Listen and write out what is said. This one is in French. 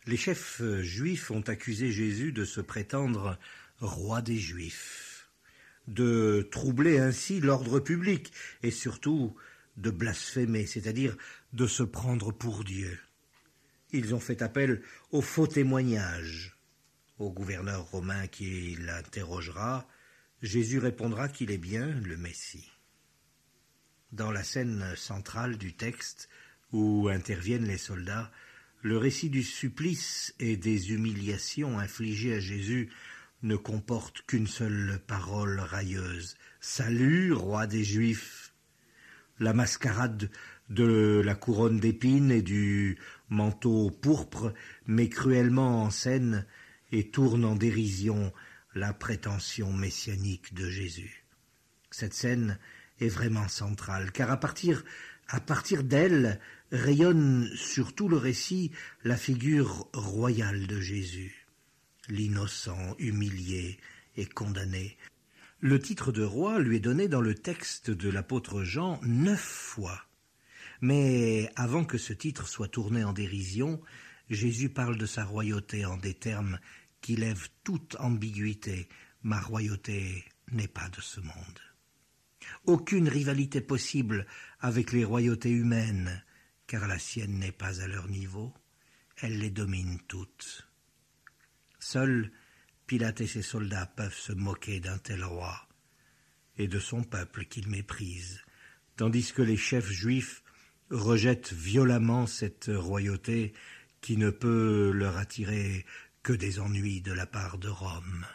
Les chefs juifs ont accusé Jésus de se prétendre roi des Juifs, de troubler ainsi l'ordre public et surtout de blasphémer, c'est-à-dire de se prendre pour Dieu. Ils ont fait appel au faux témoignage. Au gouverneur romain qui l'interrogera, Jésus répondra qu'il est bien le Messie. Dans la scène centrale du texte, où interviennent les soldats, le récit du supplice et des humiliations infligées à Jésus ne comporte qu'une seule parole railleuse. « Salut, roi des Juifs !» La mascarade de la couronne d'épines et du manteau pourpre met cruellement en scène et tourne en dérision la prétention messianique de Jésus. Cette scène est vraiment centrale, car à partir d'elle rayonne sur tout le récit la figure royale de Jésus, l'innocent, humilié et condamné. Le titre de roi lui est donné dans le texte de l'apôtre Jean 9 fois. Mais avant que ce titre soit tourné en dérision, Jésus parle de sa royauté en des termes qui lèvent toute ambiguïté. « Ma royauté n'est pas de ce monde ». Aucune rivalité possible avec les royautés humaines, car la sienne n'est pas à leur niveau, elle les domine toutes. Seuls Pilate et ses soldats peuvent se moquer d'un tel roi et de son peuple qu'ils méprisent, tandis que les chefs juifs rejettent violemment cette royauté qui ne peut leur attirer que des ennuis de la part de Rome.